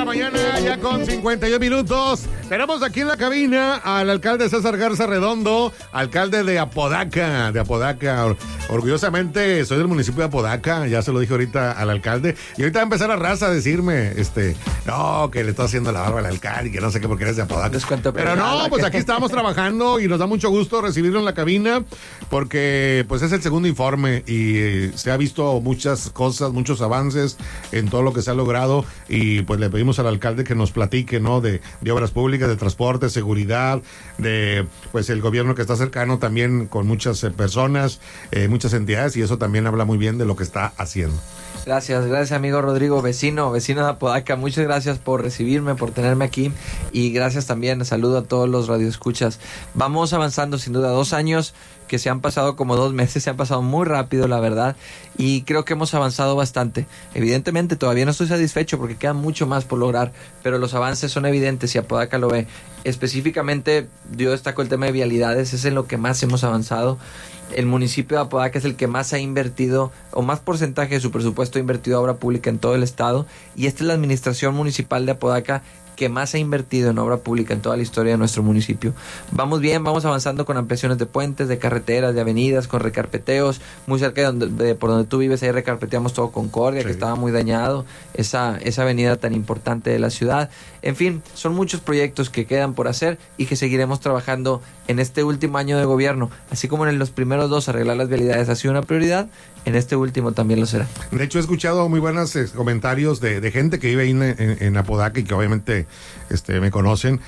mañana, ya con 52 minutos. Tenemos aquí en la cabina al alcalde César Garza Redondo, alcalde de Apodaca, Orgullosamente soy del municipio de Apodaca, ya se lo dije ahorita al alcalde. Y ahorita va a empezar la raza a decirme, no, que le está haciendo la barba al alcalde y que no sé qué porque eres de Apodaca. Pero no, pues aquí estamos trabajando y nos da mucho gusto recibirlo en la cabina porque pues es el segundo informe y se ha visto muchas cosas, muchos avances en todo lo que se ha logrado y pues le pedimos al alcalde que nos platique, ¿no? De obras públicas, de transporte, seguridad, de pues el gobierno que está cercano también con muchas personas, muchas entidades y eso también habla muy bien de lo que está haciendo. Gracias amigo Rodrigo, vecino de Apodaca, muchas gracias por recibirme, por tenerme aquí y gracias también, saludo a todos los radioescuchas. Vamos avanzando sin duda, 2 años que se han pasado como 2 meses, se han pasado muy rápido la verdad y creo que hemos avanzado bastante. Evidentemente todavía no estoy satisfecho porque queda mucho más por lograr, pero los avances son evidentes y Apodaca lo ve. Específicamente yo destaco el tema de vialidades, es en lo que más hemos avanzado. El municipio de Apodaca es el que más ha invertido o más porcentaje de su presupuesto ha invertido a obra pública en todo el estado y esta es la administración municipal de Apodaca que más ha invertido en obra pública en toda la historia de nuestro municipio. Vamos bien, vamos avanzando con ampliaciones de puentes, de carreteras, de avenidas, con recarpeteos. Muy cerca por donde tú vives, ahí recarpeteamos todo Concordia, sí, que estaba muy dañado, esa avenida tan importante de la ciudad. En fin, son muchos proyectos que quedan por hacer y que seguiremos trabajando en este último año de gobierno. Así como en los primeros 2 arreglar las vialidades ha sido una prioridad, en este último también lo será. De hecho, he escuchado muy buenos comentarios de gente que vive ahí en Apodaca y que obviamente me conocen,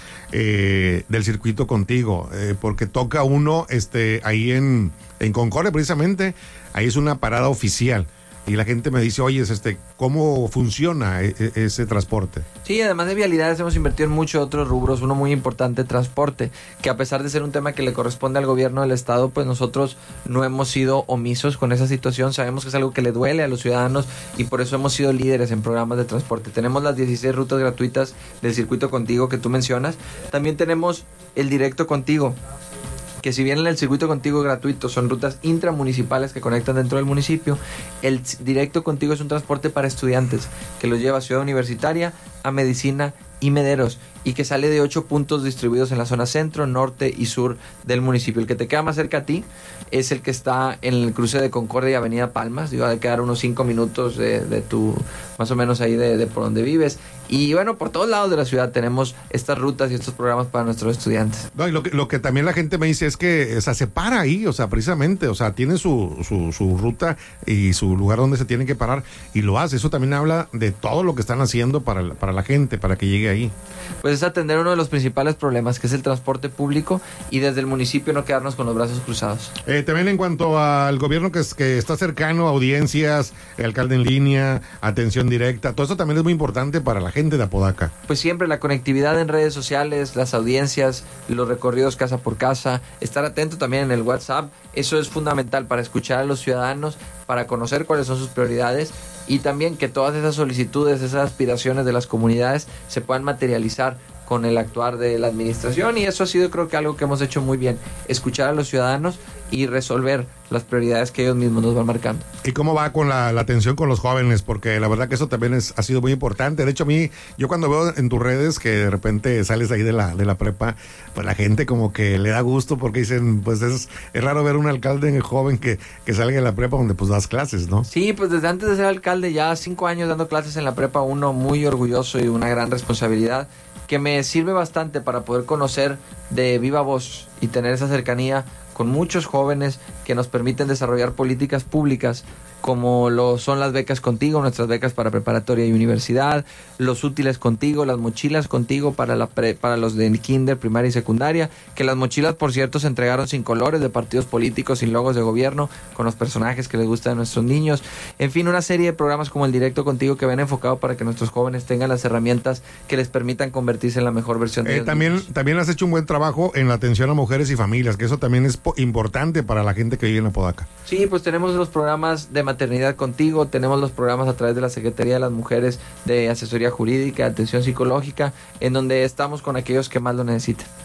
del circuito contigo, porque toca uno ahí en Concordia precisamente, ahí es una parada oficial. Y la gente me dice, oye, ¿cómo funciona ese transporte? Sí, además de vialidades hemos invertido en muchos otros rubros, uno muy importante, transporte, que a pesar de ser un tema que le corresponde al gobierno del estado, pues nosotros no hemos sido omisos con esa situación, sabemos que es algo que le duele a los ciudadanos y por eso hemos sido líderes en programas de transporte. Tenemos las 16 rutas gratuitas del circuito contigo que tú mencionas, también tenemos el directo contigo, que si bien en el circuito contigo gratuito son rutas intramunicipales que conectan dentro del municipio, el directo contigo es un transporte para estudiantes que los lleva a Ciudad Universitaria, a Medicina y Mederos y que sale de 8 puntos distribuidos en la zona centro, norte y sur del municipio. El que te queda más cerca a ti es el que está en el cruce de Concordia y Avenida Palmas, va a quedar unos 5 minutos de tu, más o menos ahí de por donde vives. Y bueno, por todos lados de la ciudad tenemos estas rutas y estos programas para nuestros estudiantes. No, y lo que también la gente me dice es que se para ahí, precisamente, tiene su ruta y su lugar donde se tiene que parar y lo hace. Eso también habla de todo lo que están haciendo para la gente, para que llegue ahí. Pues es atender uno de los principales problemas, que es el transporte público y desde el municipio no quedarnos con los brazos cruzados. También en cuanto al gobierno que está cercano, audiencias, el alcalde en línea, atención directa, todo eso también es muy importante para la gente de Apodaca. Pues siempre la conectividad en redes sociales, las audiencias, los recorridos casa por casa, estar atento también en el WhatsApp, eso es fundamental para escuchar a los ciudadanos, para conocer cuáles son sus prioridades y también que todas esas solicitudes, esas aspiraciones de las comunidades se puedan materializar con el actuar de la administración y eso ha sido creo que algo que hemos hecho muy bien, escuchar a los ciudadanos y resolver las prioridades que ellos mismos nos van marcando. ¿Y cómo va con la atención con los jóvenes? Porque la verdad que eso también ha sido muy importante. De hecho, yo cuando veo en tus redes que de repente sales ahí de la prepa, pues la gente como que le da gusto porque dicen, pues es raro ver un alcalde joven que salga de la prepa donde pues das clases, ¿no? Sí, pues desde antes de ser alcalde ya 5 años dando clases en la prepa 1, muy orgulloso y una gran responsabilidad que me sirve bastante para poder conocer de viva voz y tener esa cercanía con muchos jóvenes que nos permiten desarrollar políticas públicas como lo son las becas contigo, nuestras becas para preparatoria y universidad, los útiles contigo, las mochilas contigo para los de kinder, primaria y secundaria, que las mochilas por cierto se entregaron sin colores de partidos políticos, sin logos de gobierno, con los personajes que les gustan a nuestros niños, en fin, una serie de programas como el Directo Contigo que ven enfocado para que nuestros jóvenes tengan las herramientas que les permitan convertirse en la mejor versión de ellos mismos. También has hecho un buen trabajo en la atención a mujeres y familias, que eso también es importante para la gente que vive en Apodaca. Sí, pues tenemos los programas de maternidad contigo, tenemos los programas a través de la Secretaría de las Mujeres de asesoría jurídica, atención psicológica, en donde estamos con aquellos que más lo necesitan.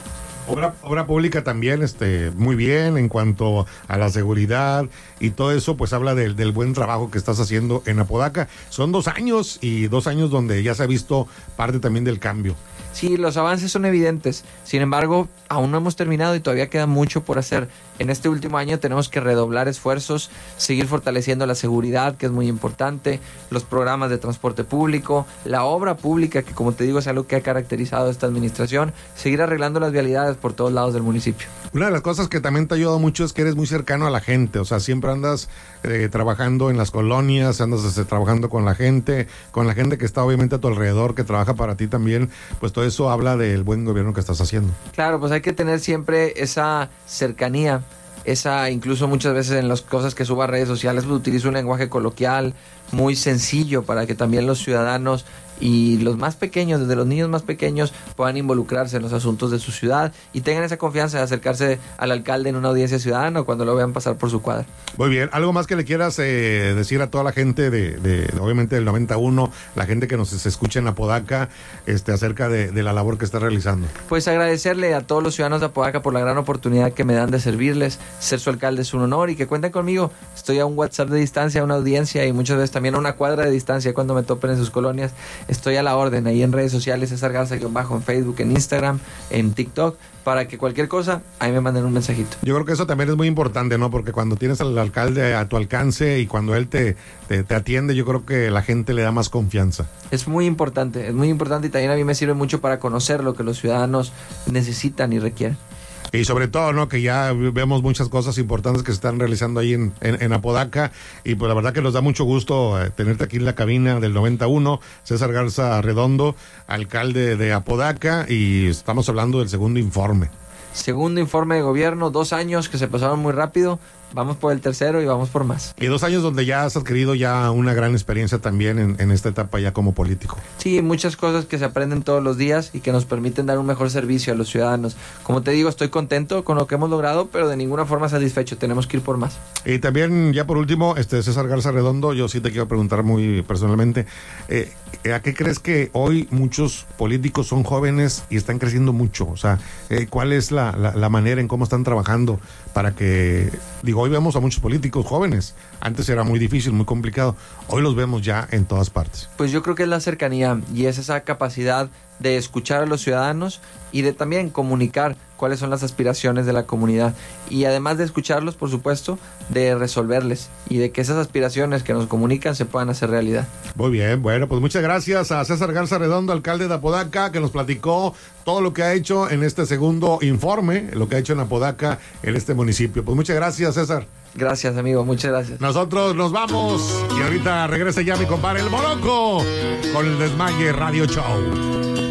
Obra pública también, muy bien en cuanto a la seguridad y todo eso, pues habla del buen trabajo que estás haciendo en Apodaca. Son 2 años y 2 años donde ya se ha visto parte también del cambio. Sí, los avances son evidentes. Sin embargo, aún no hemos terminado y todavía queda mucho por hacer. En este último año tenemos que redoblar esfuerzos, seguir fortaleciendo la seguridad, que es muy importante, los programas de transporte público, la obra pública, que como te digo es algo que ha caracterizado a esta administración, seguir arreglando las vialidades por todos lados del municipio. Una de las cosas que también te ha ayudado mucho es que eres muy cercano a la gente, o sea, siempre andas trabajando en las colonias, andas trabajando con la gente que está obviamente a tu alrededor, que trabaja para ti también, pues todo eso habla del buen gobierno que estás haciendo. Claro, pues hay que tener siempre esa cercanía, incluso muchas veces en las cosas que subo a redes sociales, pues utilizo un lenguaje coloquial muy sencillo para que también los ciudadanos y los más pequeños, desde los niños más pequeños, puedan involucrarse en los asuntos de su ciudad y tengan esa confianza de acercarse al alcalde en una audiencia ciudadana o cuando lo vean pasar por su cuadra. Muy bien, ¿algo más que le quieras decir a toda la gente obviamente del 91, la gente que nos escucha en Apodaca, acerca de la labor que está realizando? Pues agradecerle a todos los ciudadanos de Apodaca por la gran oportunidad que me dan de servirles, ser su alcalde es un honor y que cuenten conmigo. Estoy a un WhatsApp de distancia, a una audiencia y muchas veces también a una cuadra de distancia cuando me topen en sus colonias. Estoy a la orden ahí en redes sociales, César Garza-bajo, en Facebook, en Instagram, en TikTok, para que cualquier cosa, ahí me manden un mensajito. Yo creo que eso también es muy importante, ¿no? Porque cuando tienes al alcalde a tu alcance y cuando él te atiende, yo creo que la gente le da más confianza. Es muy importante y también a mí me sirve mucho para conocer lo que los ciudadanos necesitan y requieren. Y sobre todo, ¿no? Que ya vemos muchas cosas importantes que se están realizando ahí en Apodaca. Y pues la verdad que nos da mucho gusto tenerte aquí en la cabina del 91, César Garza Redondo, alcalde de Apodaca. Y estamos hablando del segundo informe. Segundo informe de gobierno, 2 años que se pasaron muy rápido. Vamos por el tercero y vamos por más. Y 2 años donde ya has adquirido ya una gran experiencia también en esta etapa ya como político. Sí, muchas cosas que se aprenden todos los días y que nos permiten dar un mejor servicio a los ciudadanos. Como te digo, estoy contento con lo que hemos logrado, pero de ninguna forma satisfecho. Tenemos que ir por más. Y también, ya por último, César Garza Redondo, yo sí te quiero preguntar muy personalmente, ¿a qué crees que hoy muchos políticos son jóvenes y están creciendo mucho? O sea, ¿cuál es la manera en cómo están trabajando para que... hoy vemos a muchos políticos jóvenes. Antes era muy difícil, muy complicado. Hoy los vemos ya en todas partes. Pues yo creo que es la cercanía y es esa capacidad de escuchar a los ciudadanos y de también comunicar cuáles son las aspiraciones de la comunidad. Y además de escucharlos, por supuesto, de resolverles y de que esas aspiraciones que nos comunican se puedan hacer realidad. Muy bien, bueno, pues muchas gracias a César Garza Redondo, alcalde de Apodaca, que nos platicó todo lo que ha hecho en este segundo informe, lo que ha hecho en Apodaca, en este municipio. Pues muchas gracias, César. Gracias, amigo, muchas gracias. Nosotros nos vamos y ahorita regresa ya mi compadre El Moroco con el Desmaye Radio Show.